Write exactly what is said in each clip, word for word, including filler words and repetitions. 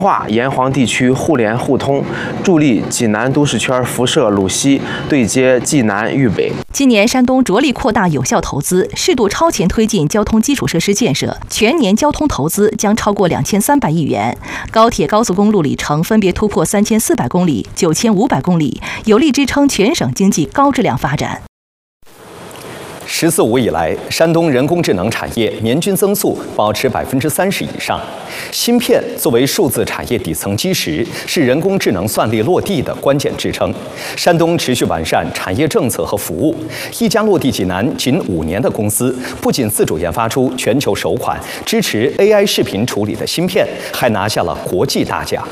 化沿黄地区互联互通，助力济南都市圈辐射鲁西，对接济南豫北。 今年山东着力扩大有效投资，适度超前推进交通基础设施建设，全年交通投资将超过两千三百亿元，高铁、高速公路里程分别突破三千四百公里、九千五百公里，有力支撑全省经济高质量发展。 十四五以来，山东人工智能产业年均增速保持百分之三十以上。芯片作为数字产业底层基石，是人工智能算力落地的关键支撑。山东持续完善产业政策和服务，一家落地济南仅五年的公司，不仅自主研发出全球首款支持 A I 视频处理的芯片，还拿下了国际大奖。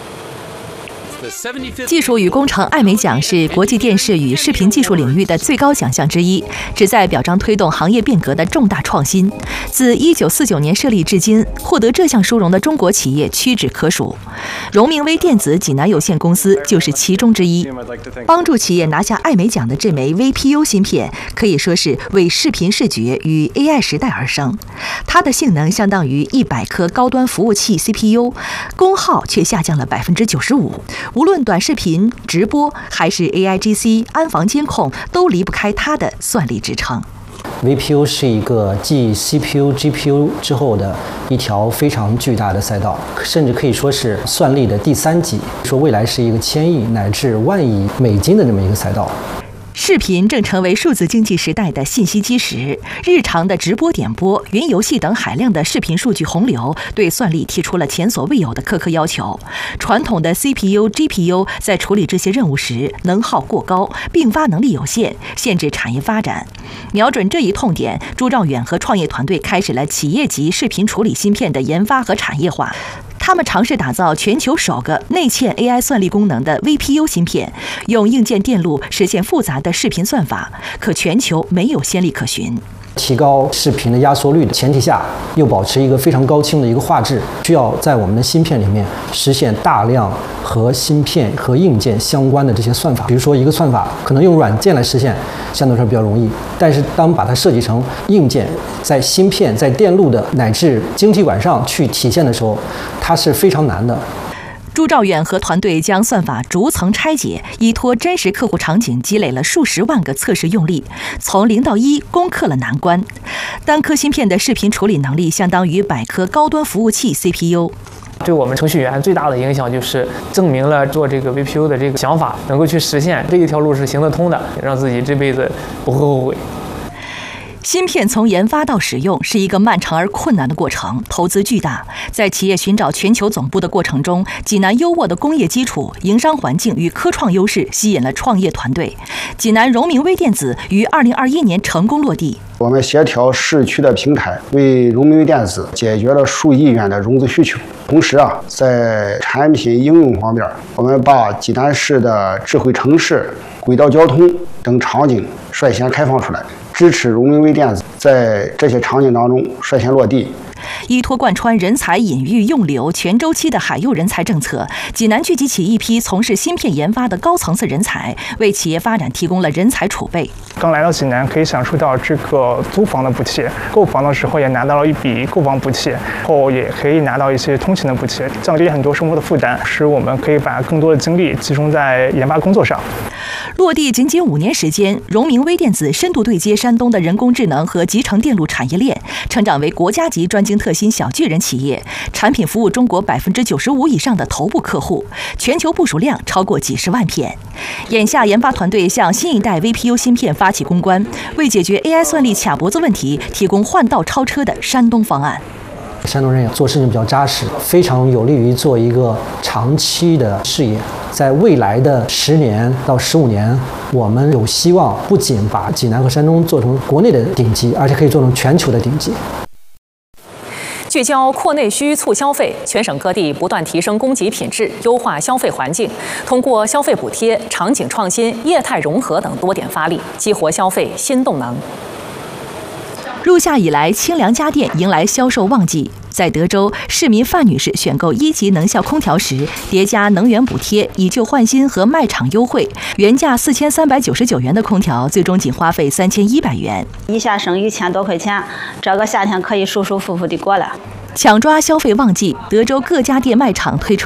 技术与工程艾美奖是国际电视与视频技术领域的最高奖项之一，旨在表彰推动行业变革的重大创新。自一九四九年设立至今，获得这项殊荣的中国企业屈指可数，荣明微电子济南有限公司就是其中之一。帮助企业拿下艾美奖的这枚 V P U 芯片，可以说是为视频视觉与 A I 时代而生。它的性能相当于一百颗高端服务器 C P U， 功耗却下降了百分之九十五。无论短视频、直播还是 A I G C 安防监控，都离不开它的算力支撑。 V P U 是一个继 C P U、G P U 之后的一条非常巨大的赛道，甚至可以说是算力的第三级，说未来是一个千亿乃至万亿美金的这么一个赛道。 视频正成为数字经济时代的信息基石，日常的直播点播、云游戏等海量的视频数据洪流，对算力提出了前所未有的苛刻要求。传统的 C P U、G P U 在处理这些任务时，能耗过高，并发能力有限，限制产业发展。瞄准这一痛点，朱兆远和创业团队开始了企业级视频处理芯片的研发和产业化。他们尝试打造全球首个内嵌 A I 算力功能的 V P U 芯片，用硬件电路实现复杂的视频算法，可全球没有先例可循。 提高视频的压缩率的前提下，又保持一个非常高清的一个画质，需要在我们的芯片里面实现大量和芯片和硬件相关的这些算法。比如说一个算法可能用软件来实现，相对来说比较容易，但是当把它设计成硬件，在芯片、在电路的乃至晶体管上去体现的时候，它是非常难的。 朱兆远和团队将算法逐层拆解，依托真实客户场景，积累了数十万个测试用例，从零到一攻克了难关。单颗芯片的视频处理能力相当于百颗高端服务器 C P U。 对我们程序员最大的影响就是证明了做这个 V P U 的这个想法能够去实现，这一条路是行得通的，让自己这辈子不会后悔。 芯片从研发到使用是一个漫长而困难的过程，投资巨大。在企业寻找全球总部的过程中，济南优渥的工业基础、营商环境与科创优势吸引了创业团队。济南荣明微电子于二零二一年成功落地。 我们协调市区的平台，为荣明微电子解决了数亿元的融资需求。同时啊，在产品应用方面，我们把济南市的智慧城市、轨道交通等场景率先开放出来，支持荣明微电子在这些场景当中率先落地。 依托贯穿人才引育用流全周期的海佑人才政策，济南聚集起一批从事芯片研发的高层次人才，为企业发展提供了人才储备。 刚来到济南，可以享受到这个租房的补贴，购房的时候也拿到了一笔购房补贴，后也可以拿到一些通勤的补贴，降低很多生活的负担，使我们可以把更多的精力集中在研发工作上。 落地仅仅五年时间，荣明微电子深度对接山东的人工智能和集成电路产业链，成长为国家级专精特新小巨人企业，产品服务中国百分之九十五以上的头部客户，全球部署量超过几十万片。眼下，研发团队向新一代 V P U 芯片发起攻关，为解决 A I 算力卡脖子问题，提供换道超车的山东方案。 山东人也做事情比较扎实，非常有利于做一个长期的事业。在未来的十年到十五年，我们有希望不仅把济南和山东做成国内的顶级，而且可以做成全球的顶级。 聚焦扩内需、促消费，全省各地不断提升供给品质，优化消费环境，通过消费补贴、场景创新、业态融合等多点发力，激活消费新动能。 入夏以来，清凉家电迎来销售旺季。在德州，市民范女士选购一级能效空调时，叠加能源补贴、以旧换新和卖场优惠，原价四千三百九十九元的空调，最终仅花费三千一百元， 一下省一千多块钱，这个夏天可以舒舒服服的过了。 抢抓消费旺季，德州各家电卖场推出